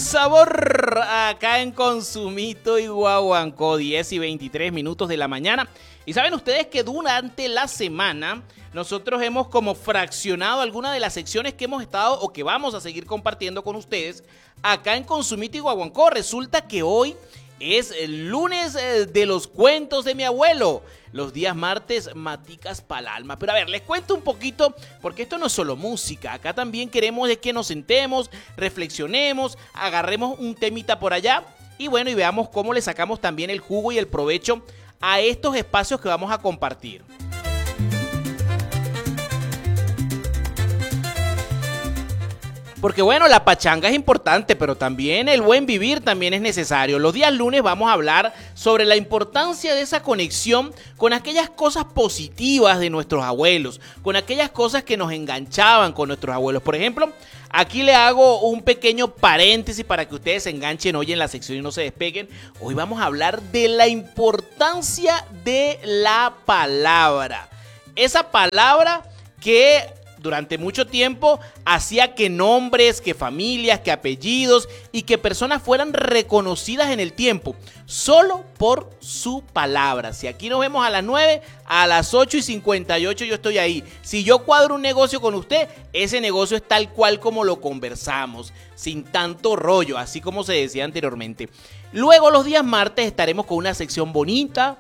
Sabor acá en Consumito y Guaguancó, 10 y 23 minutos de la mañana. Y saben ustedes que durante la semana nosotros hemos como fraccionado algunas de las secciones que hemos estado o que vamos a seguir compartiendo con ustedes acá en Consumito y Guaguancó. Resulta que hoy es el lunes de los cuentos de mi abuelo. Los días martes, maticas pa'l alma. Pero a ver, les cuento un poquito, porque esto no es solo música. Acá también queremos es que nos sentemos, reflexionemos, agarremos un temita por allá y bueno, y veamos cómo le sacamos también el jugo y el provecho a estos espacios que vamos a compartir. Porque bueno, la pachanga es importante, pero también el buen vivir también es necesario. Los días lunes vamos a hablar sobre la importancia de esa conexión con aquellas cosas positivas de nuestros abuelos, con aquellas cosas que nos enganchaban con nuestros abuelos. Por ejemplo, aquí le hago un pequeño paréntesis para que ustedes se enganchen hoy en la sección y no se despeguen. Hoy vamos a hablar de la importancia de la palabra. Esa palabra que durante mucho tiempo hacía que nombres, que familias, que apellidos y que personas fueran reconocidas en el tiempo, solo por su palabra. Si aquí nos vemos a las 9, a las 8:58 yo estoy ahí. Si yo cuadro un negocio con usted, ese negocio es tal cual como lo conversamos, sin tanto rollo, así como se decía anteriormente. Luego los días martes estaremos con una sección bonita,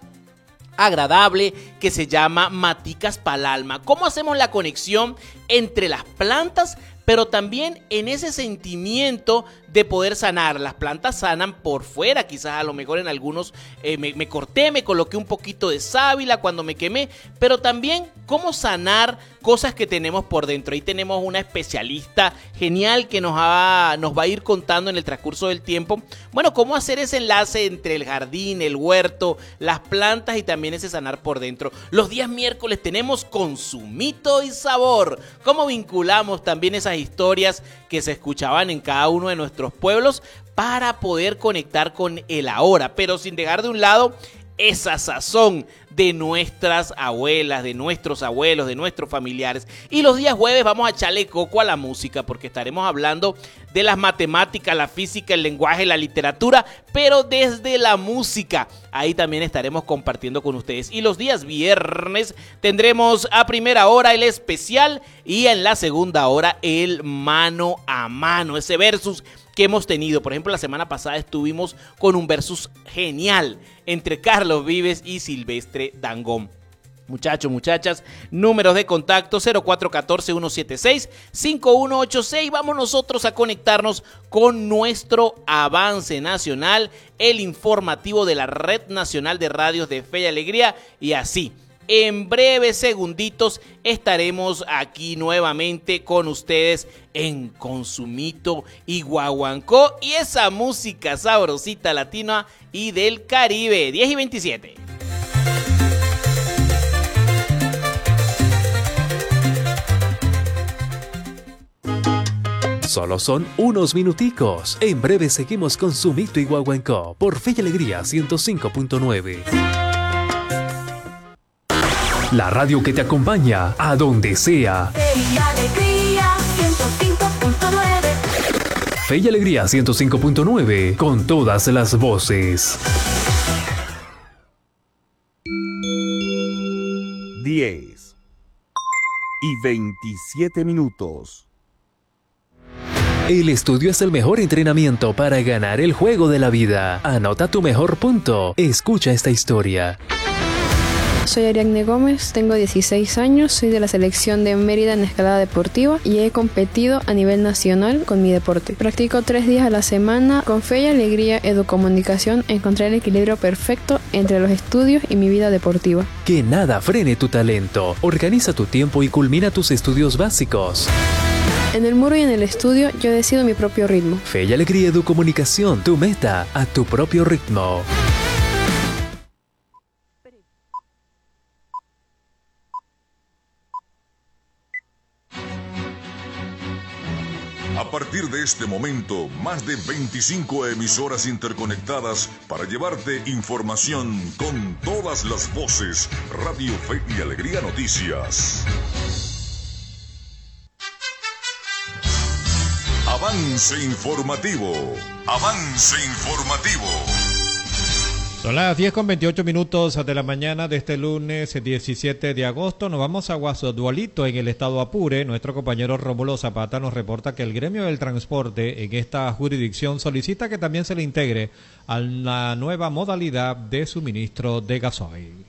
agradable, que se llama Maticas pa'l alma. ¿Cómo hacemos la conexión entre las plantas, pero también en ese sentimiento de poder sanar? Las plantas sanan por fuera, quizás a lo mejor en algunos me corté, me coloqué un poquito de sábila cuando me quemé, pero también cómo sanar cosas que tenemos por dentro. Ahí tenemos una especialista genial que nos va a ir contando en el transcurso del tiempo, bueno, cómo hacer ese enlace entre el jardín, el huerto, las plantas y también ese sanar por dentro. Los días miércoles tenemos Consumito y Sabor. Cómo vinculamos también esas historias que se escuchaban en cada uno de nuestros pueblos para poder conectar con el ahora, pero sin dejar de un lado esa sazón de nuestras abuelas, de nuestros abuelos, de nuestros familiares. Y los días jueves vamos a echarle coco a la música, porque estaremos hablando de las matemáticas, la física, el lenguaje, la literatura, pero desde la música. Ahí también estaremos compartiendo con ustedes. Y los días viernes tendremos a primera hora el especial y en la segunda hora el mano a mano, ese versus que hemos tenido. Por ejemplo, la semana pasada estuvimos con un versus genial entre Carlos Vives y Silvestre Dangond. Muchachos, muchachas, números de contacto 0414-176-5186. Vamos nosotros a conectarnos con nuestro avance nacional, el informativo de la Red Nacional de Radios de Fe y Alegría. Y así, en breves segunditos estaremos aquí nuevamente con ustedes en Consumito y Guaguancó y esa música sabrosita latina y del Caribe. 10 y 27. Solo son unos minuticos. En breve seguimos con Consumito y Guaguancó por Fe y Alegría 105.9. La radio que te acompaña a donde sea. Fe y Alegría 105.9. Fe y Alegría 105.9 con todas las voces. 10 y 27 minutos. El estudio es el mejor entrenamiento para ganar el juego de la vida. Anota tu mejor punto. Escucha esta historia. Soy Ariadne Gómez, tengo 16 años, soy de la selección de Mérida en escalada deportiva y he competido a nivel nacional con mi deporte. Practico 3 días a la semana. Con Fe y Alegría Educomunicación encontré el equilibrio perfecto entre los estudios y mi vida deportiva. Que nada frene tu talento. Organiza tu tiempo y culmina tus estudios básicos. En el muro y en el estudio yo decido mi propio ritmo. Fe y Alegría Educomunicación, tu meta a tu propio ritmo. A partir de este momento, más de 25 emisoras interconectadas para llevarte información con todas las voces. Radio Fe y Alegría Noticias. Avance informativo. Avance informativo. Son las 10:28 de la mañana de este lunes 17 de agosto. Nos vamos a Guasudualito, en el estado Apure. Nuestro compañero Rómulo Zapata nos reporta que el gremio del transporte en esta jurisdicción solicita que también se le integre a la nueva modalidad de suministro de gasoil.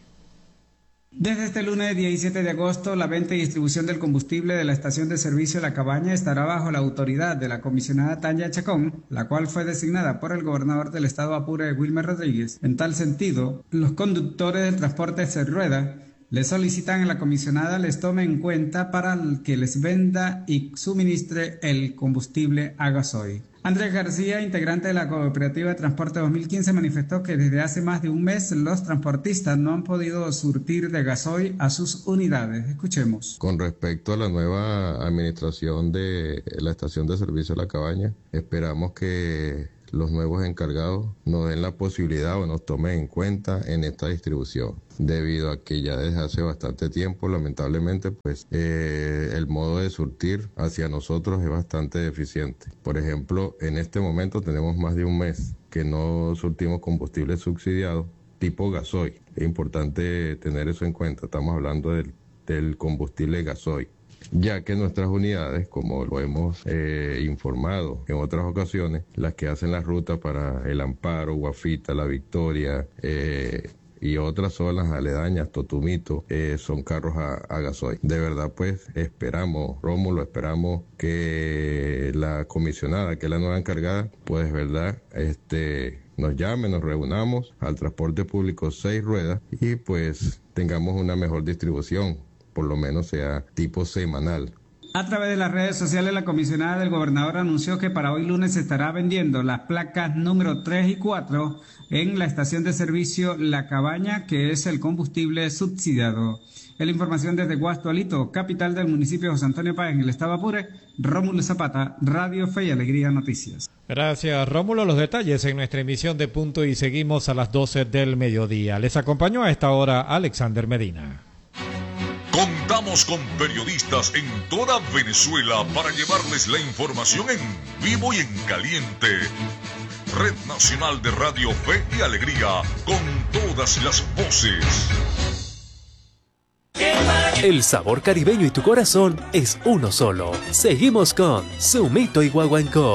Desde este lunes 17 de agosto, la venta y distribución del combustible de la estación de servicio La Cabaña estará bajo la autoridad de la comisionada Tanya Chacón, la cual fue designada por el gobernador del estado Apure, Wilmer Rodríguez. En tal sentido, los conductores del transporte de rueda le solicitan a la comisionada les tome en cuenta para que les venda y suministre el combustible a gasoil. Andrés García, integrante de la Cooperativa de Transporte 2015, manifestó que desde hace más de un mes los transportistas no han podido surtir de gasoil a sus unidades. Escuchemos. Con respecto a la nueva administración de la estación de servicio La Cabaña, esperamos que los nuevos encargados nos den la posibilidad o nos tomen en cuenta en esta distribución, debido a que ya desde hace bastante tiempo, lamentablemente, pues el modo de surtir hacia nosotros es bastante deficiente. Por ejemplo, en este momento tenemos más de un mes que no surtimos combustible subsidiado tipo gasoil. Es importante tener eso en cuenta. Estamos hablando del combustible gasoil, ya que nuestras unidades, como lo hemos informado en otras ocasiones, las que hacen la ruta para El Amparo, Guafita, La Victoria y otras zonas aledañas, Totumito, son carros a gasoil. De verdad, pues esperamos, Rómulo, esperamos que la comisionada, que es la nueva encargada, pues verdad, nos llame, nos reunamos al transporte público 6 ruedas y pues tengamos una mejor distribución, por lo menos sea tipo semanal. A través de las redes sociales, la comisionada del gobernador anunció que para hoy lunes se estará vendiendo las placas número 3 y 4 en la estación de servicio La Cabaña, que es el combustible subsidiado. En la información desde Guasudualito, capital del municipio de José Antonio Páez, en el estado Apure, Rómulo Zapata, Radio Fe y Alegría Noticias. Gracias, Rómulo. Los detalles en nuestra emisión de Punto y seguimos a las 12 del mediodía. Les acompañó a esta hora Alexander Medina. Contamos con periodistas en toda Venezuela para llevarles la información en vivo y en caliente. Red Nacional de Radio Fe y Alegría, con todas las voces. El sabor caribeño y tu corazón es uno solo. Seguimos con Sumito y Guaguancó.